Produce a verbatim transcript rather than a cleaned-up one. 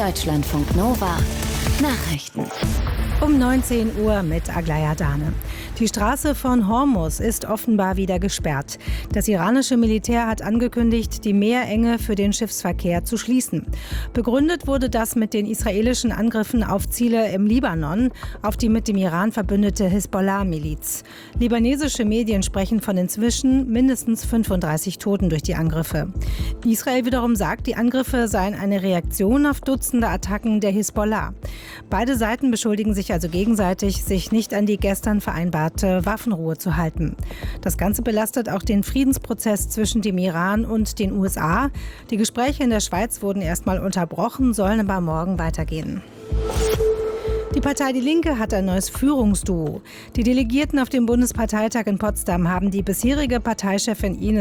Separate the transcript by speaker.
Speaker 1: Deutschlandfunk Nova Nachrichten.
Speaker 2: Um neunzehn Uhr mit Aglaya Dane. Die Straße von Hormuz ist offenbar wieder gesperrt. Das iranische Militär hat angekündigt, die Meerenge für den Schiffsverkehr zu schließen. Begründet wurde das mit den israelischen Angriffen auf Ziele im Libanon, auf die mit dem Iran verbündete Hisbollah-Miliz. Libanesische Medien sprechen von inzwischen mindestens fünfunddreißig Toten durch die Angriffe. Israel wiederum sagt, die Angriffe seien eine Reaktion auf Dutzende Attacken der Hisbollah. Beide Seiten beschuldigen sich also gegenseitig, sich nicht an die gestern vereinbarte Waffenruhe zu halten. Das Ganze belastet auch den Friedensprozess zwischen dem Iran und den U S A. Die Gespräche in der Schweiz wurden erstmal unterbrochen, sollen aber morgen weitergehen. Die Partei Die Linke hat ein neues Führungsduo. Die Delegierten auf dem Bundesparteitag in Potsdam haben die bisherige Parteichefin Ines